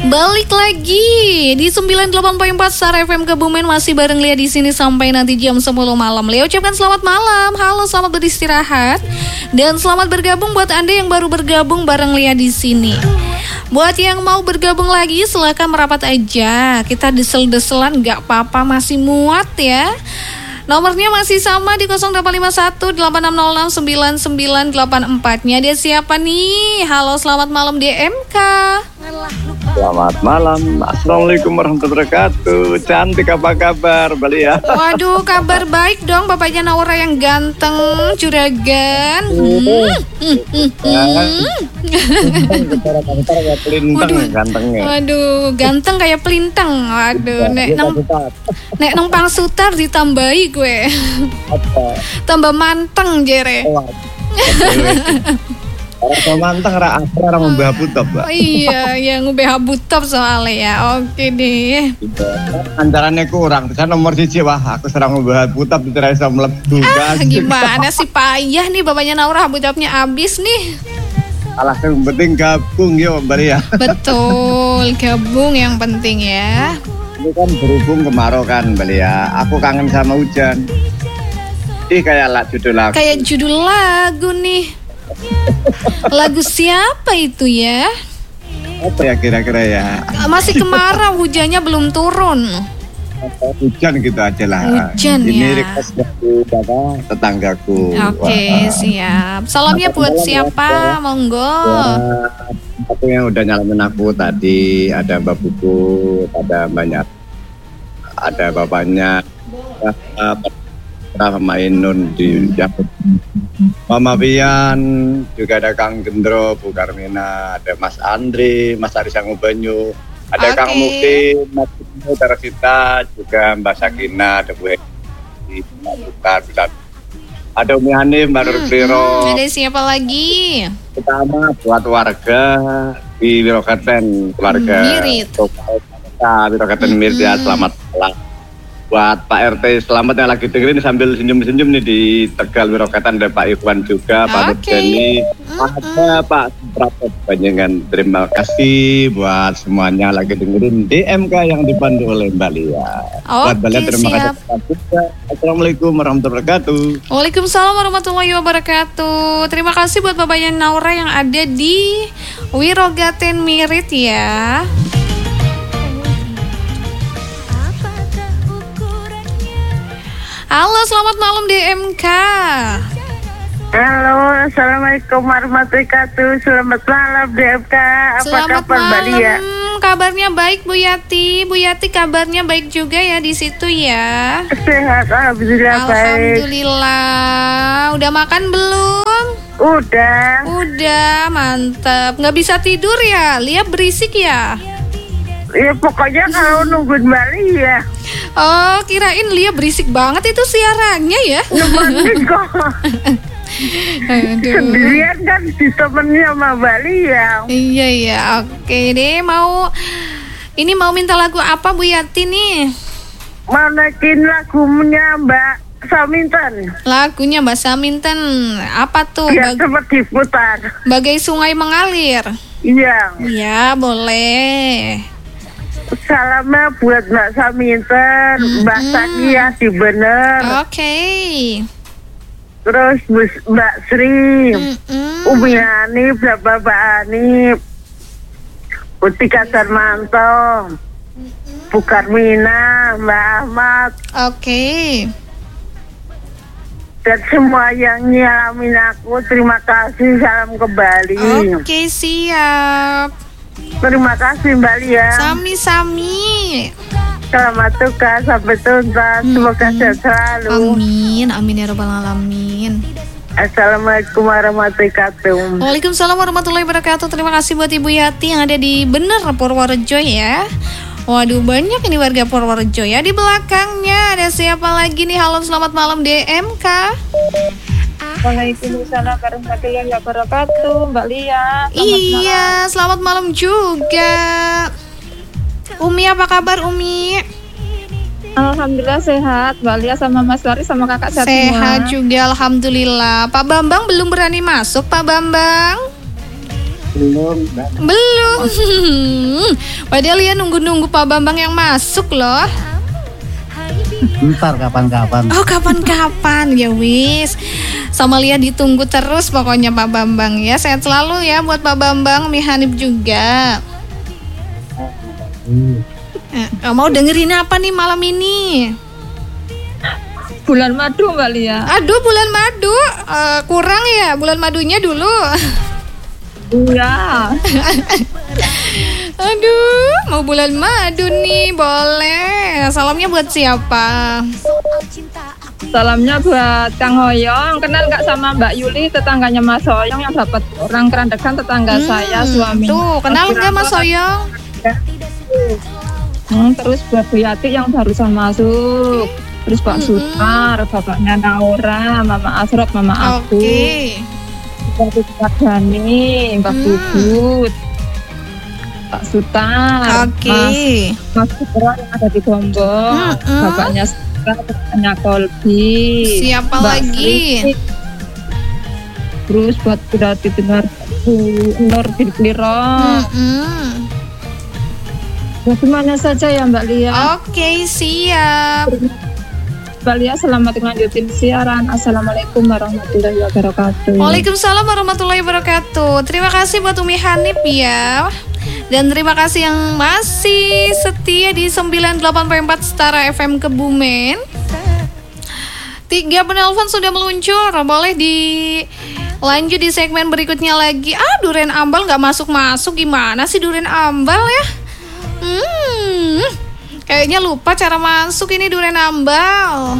Balik lagi di 98.4 Star FM Kebumen, masih bareng Lia di sini sampai nanti jam 10 malam. Lia ucapkan selamat malam, halo, selamat beristirahat, dan selamat bergabung buat Anda yang baru bergabung bareng Lia di sini. Buat yang mau bergabung lagi silakan merapat aja. Kita desel-deselan gak apa-apa, masih muat ya. Nomornya masih sama di 0851 8606 9984-nya. Dia siapa nih? Halo, selamat malam DMK. Selamat malam. Assalamualaikum warahmatullahi wabarakatuh. Cantik, apa kabar Balia? Waduh, kabar baik dong Bapaknya Naura yang ganteng, juragan. Gantengnya. Waduh, ganteng kayak pelintang. Waduh, nek nang pangsutar ditambahi gue. Tambah manteng jere. Orang manteng orang ngubah butop, Mbak. Oh iya, yang ngubah butop soalnya ya. Oke deh. Antarannya kurang. Saya nomor 1, wah aku serang ngubah butop itu rasa melebu. Gimana sih, payah nih Bapaknya Naura, butopnya habis nih. Alah, yang penting gabung ya Mbak Lia. Betul, gabung yang penting ya. Ini kan berhubung kemarau kan Mbak Lia. Aku kangen sama hujan. Kayak judul lagu. Kayak judul lagu nih. Lagu siapa itu ya? Apa ya kira-kira ya? Masih kemarau, hujannya belum turun. Hujan gitu aja lah. Hujan ini ya. request dari tetanggaku. Oke, siap. Salamnya buat siapa? Monggo. Aku yang udah nyalamin aku tadi, ada Mbak Buku, ada banyak, ada bapaknya, sama Inun di Jakut, Mama Pian, juga ada Kang Gendro, Bu Karmina, ada Mas Andri, Mas Aris Banyu, ada Kang Mukti, Mas Terasita, juga Mbak Sakina, ada Bu Hedi, Mbak Bukar, ada Umi Hanif, Mbak Nur Priro. Ada siapa lagi? Pertama buat warga di Wirokaten, keluarga Mirit. Wirokaten Mirit ya, selamat malam. Buat Pak RT selamat yang lagi dengerin sambil senyum-senyum nih di Tegal Wirokaten, ada Pak Ikhwan juga, Pak Nurjani, ada Pak Suprapto Banyangan. Terima kasih buat semuanya lagi dengerin DMK yang dipandu oleh Mbak Lia. Buat Mbak Lia terima kasih. Assalamualaikum warahmatullahi wabarakatuh. Waalaikumsalam warahmatullahi wabarakatuh. Terima kasih buat Bapaknya Naura yang ada di Wirokaten Mirit ya. Halo, selamat malam DMK. Halo, assalamualaikum warahmatullahi wabarakatuh. Selamat malam DMK. Apa kabar Mbak Lia? Kabarnya baik Bu Yati. Bu Yati kabarnya baik juga ya di situ ya. Sehat, alhamdulillah baik. Alhamdulillah. Udah makan belum? Udah, mantap. Nggak bisa tidur ya? Lia berisik ya? Ya pokoknya kalau nungguin Mbak Lia. Oh, kirain Lia berisik banget itu siarannya ya. Nemenin kok. Sendirian kan ditemenin sama Mbak Lia. Iya, oke deh. Mau minta lagu apa Bu Yati nih? Mau naikin lagunya Mbak Saminten. Lagunya Mbak Saminten. Apa tuh? Ya seperti putar. Bagai sungai mengalir. Iya. Iya, boleh. Salamnya buat Mbak Saminten, Mbak Sania di Bener. Oke. Terus Mbak Sri, Umi Hanif, Bapak Hanif, Butika Darmanto, Bu Karmina, Mbak Ahmad. Oke. Dan semua yang nyalamin aku, terima kasih, salam kembali. Oke, siap. Terima kasih Mbak Lia. Sami-sami. Selamat tugas sampai tuntas. Semoga sehat selalu. Amin ya rabbal alamin. Assalamualaikum warahmatullahi wabarakatuh. Waalaikumsalam warahmatullahi wabarakatuh. Terima kasih buat Ibu Yati yang ada di Bener Purworejo ya. Waduh, banyak ini warga Purworejo ya. Di belakangnya ada siapa lagi nih? Halo, selamat malam DMK. Waalaikumsalam warahmatullahi wabarakatuh, Mbak Lia. Iya, selamat malam juga. Umi, apa kabar Umi? Alhamdulillah sehat, Mbak Lia sama Mas Lari sama kakak sehat semua. Sehat juga, alhamdulillah. Pak Bambang belum berani masuk, Pak Bambang. Belum. Padahal ya nunggu-nunggu Pak Bambang yang masuk loh. Bentar kapan-kapan. Oh kapan-kapan ya wis. Sama Lia ditunggu terus pokoknya Pak Bambang ya. Sehat selalu ya buat Pak Bambang, Mi Hanif juga. Mau dengerin apa nih malam ini? Bulan madu Mbak Lia. Aduh bulan madu, kurang ya bulan madunya dulu. Iya. Aduh, mau bulan madu nih, boleh. Salamnya buat siapa? Salamnya buat Kang Hoyong. Kenal nggak sama Mbak Yuli, tetangganya Mas Hoyong yang dapat orang kerandekan tetangga saya, suami. Tuh, kenal nggak Mas Hoyong? Terus buat Bu Yati yang barusan masuk. Terus Pak Sutar, bapaknya Naura, Mama Asrop, Mama aku. Pak Dani, Mbak Bubut, Pak Sutar, Mas Sutar yang ada di Gombong, bapaknya Sutar, bapaknya Kolbi. Siapa Mbak lagi? Sri. Terus buat Budati Nur di Klirong. Bagaimana saja ya Mbak Lia? Oke, siap. Mbak Lia, selamat melanjutin siaran. Assalamualaikum warahmatullahi wabarakatuh. Waalaikumsalam warahmatullahi wabarakatuh. Terima kasih buat Umi Hanif ya. Dan terima kasih yang masih setia di 98.4 Stara FM Kebumen. 3 penelpon sudah meluncur. Boleh dilanjut di segmen berikutnya lagi. Duren ambal gak masuk-masuk. Gimana sih duren ambal ya? Kayaknya lupa cara masuk ini duren ambal.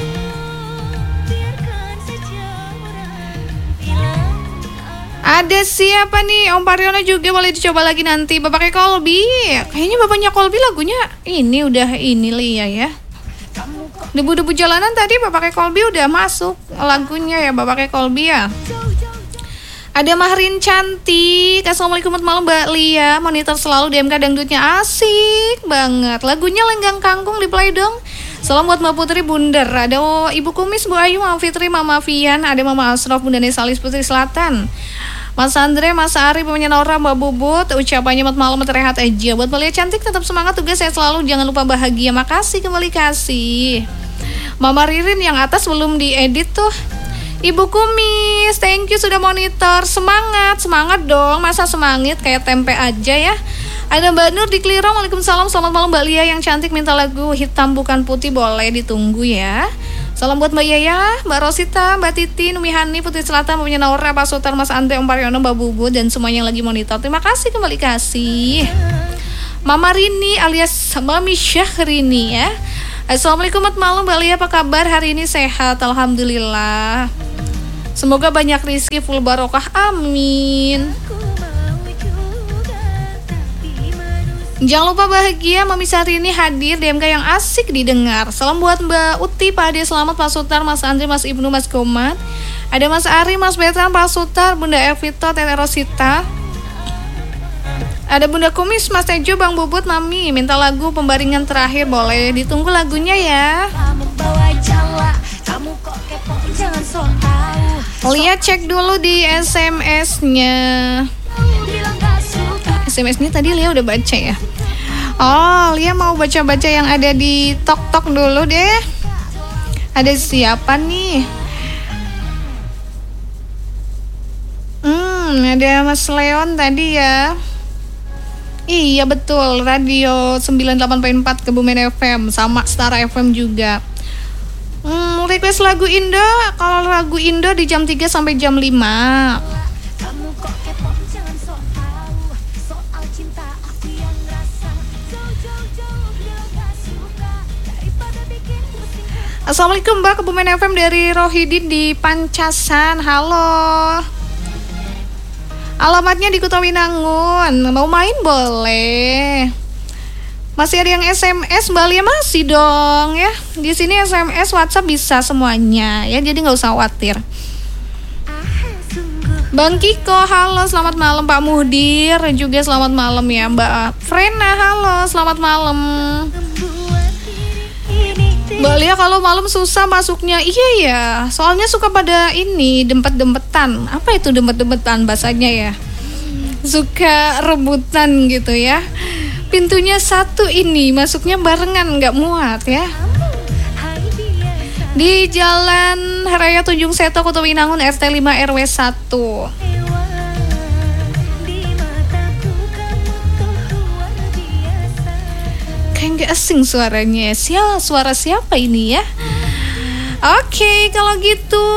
Ada siapa nih? Om Pariono juga boleh dicoba lagi nanti. Bapaknya Kolbi. Kayaknya bapaknya Kolbi lagunya ini udah ini Lia ya. Debu-debu jalanan tadi bapaknya Kolbi udah masuk lagunya ya bapaknya Kolbi ya. Ada Mahrin cantik. Assalamualaikum malam Mbak Lia. Monitor selalu DMK dangdutnya asik banget. Lagunya Lenggang Kangkung di play dong. Salam buat Mbak Putri Bundar. Ada Ibu Kumis, Bu Ayu, Mama Fitri, Mama Fian. Ada Mama Asrof, Bunda Nesalis Putri Selatan. Mas Andre, Mas Ari, Pemenyan Nora, Mbak Bubut. Ucapannya malam terrehat aja. Buat Mbak Lia cantik tetap semangat tugas saya selalu. Jangan lupa bahagia. Makasih kembali kasih. Mama Ririn yang atas belum diedit tuh. Ibu Kumis, thank you sudah monitor. Semangat dong. Masa semangat kayak tempe aja ya. Ada Mbak Nur di Klirong. Waalaikumsalam, selamat malam Mbak Lia yang cantik. Minta lagu Hitam Bukan Putih, boleh ditunggu ya. Salam buat Mbak Yaya, Mbak Rosita, Mbak Titi, Numi Hani, Putri Selatan, Mbak Naura, Pak Sutar, Mas Andre, Om Pariono, Mbak Bubu, dan semuanya yang lagi monitor. Terima kasih kembali kasih. Mama Rini alias Mami Syahrini ya. Assalamualaikum malam Mbak Lia, apa kabar? Hari ini sehat, alhamdulillah. Semoga banyak rezeki full barokah, amin. Jangan lupa bahagia, Mami Syahrini hadir DMK yang asik didengar. Salam buat Mbak Uti, Pak Ade Selamat, Pak Sutar, Mas Andri, Mas Ibnu, Mas Komat. Ada Mas Ari, Mas Betran, Pak Sutar, Bunda Evito, Tete Rosita. Ada Bunda Kumis, Mas Tejo, Bang Bubut, Mami. Minta lagu pembaringan terakhir, boleh ditunggu lagunya ya. Lihat cek dulu di SMS-nya. SMS-nya tadi Lia udah baca ya. Oh, Lia mau baca-baca yang ada di Tok dulu deh. Ada siapa nih? Ada Mas Leon tadi ya. Iya betul, radio 98.4 Kebumen FM sama Stara FM juga. Request lagu Indo. Kalau lagu Indo di jam 3 sampai jam 5. Assalamualaikum Mbak, Kebumen FM dari Rohidin di Pancasan. Halo. Alamatnya di Kuta Winangun. Mau main boleh. Masih ada yang SMS, Mbak Lia masih dong ya. Di sini SMS, WhatsApp bisa semuanya ya. Jadi nggak usah khawatir. Bang Kiko, halo, selamat malam. Pak Muhdir juga selamat malam ya. Mbak Frena, halo, selamat malam. Mbak Lia kalau malam susah masuknya. Iya ya, soalnya suka pada ini dempet-dempetan. Apa itu dempet-dempetan bahasanya ya? suka rebutan gitu ya. Pintunya satu ini, masuknya barengan, nggak muat ya. Di Jalan Raya Tunjung Seto, Kota Winangun, RT 5 RW 1. Kayak nggak asing suaranya. Suara siapa ini ya? Oke, kalau gitu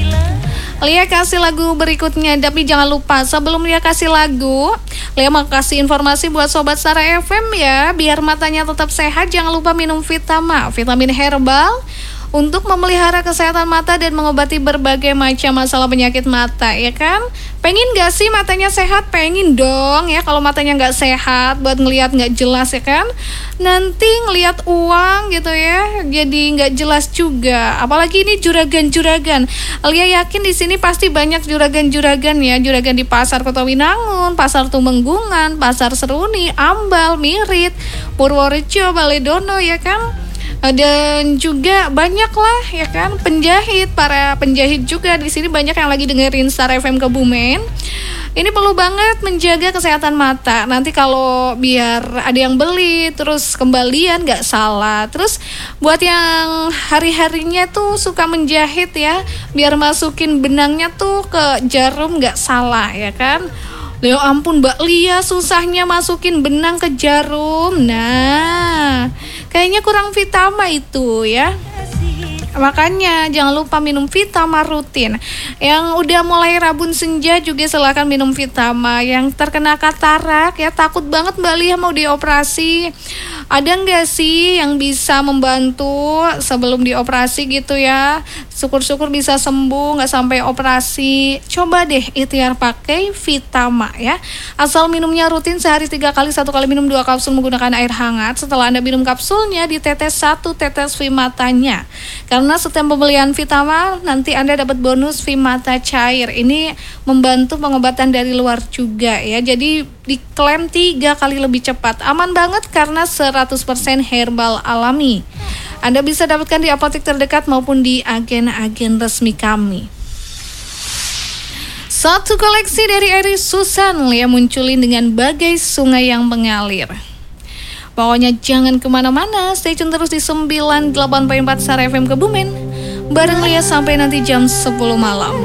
Lia kasih lagu berikutnya. Tapi jangan lupa, sebelum Lia kasih lagu, Lia mau kasih informasi buat Sobat Sara FM ya. Biar matanya tetap sehat, jangan lupa minum Vitama, vitamin herbal untuk memelihara kesehatan mata dan mengobati berbagai macam masalah penyakit mata, ya kan? Pengen gak sih matanya sehat? Pengen dong ya. Kalau matanya gak sehat, buat ngelihat gak jelas, ya kan? Nanti ngelihat uang gitu ya, jadi gak jelas juga. Apalagi ini juragan-juragan. Lia yakin di sini pasti banyak juragan-juragan ya. Juragan di Pasar Kota Winangun, Pasar Tumenggungan, Pasar Seruni, Ambal, Mirit, Purworejo, Baledono, ya kan? Dan juga banyak lah ya kan penjahit, para penjahit juga di sini banyak yang lagi dengerin Star FM Kebumen. Ini perlu banget menjaga kesehatan mata. Nanti kalau biar ada yang beli terus kembalian nggak salah. Terus buat yang hari-harinya tuh suka menjahit ya, biar masukin benangnya tuh ke jarum nggak salah ya kan. Ya ampun Mbak Lia, susahnya masukin benang ke jarum. Nah, kayaknya kurang Vitama itu ya. Makanya jangan lupa minum Vitama rutin. Yang udah mulai rabun senja juga silakan minum Vitama. Yang terkena katarak ya, takut banget Mbak Lia mau dioperasi. Ada nggak sih yang bisa membantu sebelum dioperasi gitu ya? Syukur-syukur bisa sembuh, nggak sampai operasi. Coba deh ikhtiar pakai Vitama ya. Asal minumnya rutin sehari 3 kali, 1 kali minum 2 kapsul menggunakan air hangat. Setelah Anda minum kapsulnya, ditetes 1 tetes Vimatanya. Karena setiap pembelian Vitama nanti Anda dapat bonus Vimata cair. Ini membantu pengobatan dari luar juga ya. Jadi diklaim 3 kali lebih cepat. Aman banget karena 100% herbal alami. Anda bisa dapatkan di apotek terdekat maupun di agen-agen resmi kami. Satu koleksi dari Eri Susan yang munculin dengan bagai sungai yang mengalir. Pokoknya jangan kemana-mana, stay tune terus di 98.4 Star FM Kebumen. Bareng Lia sampai nanti jam 10 malam.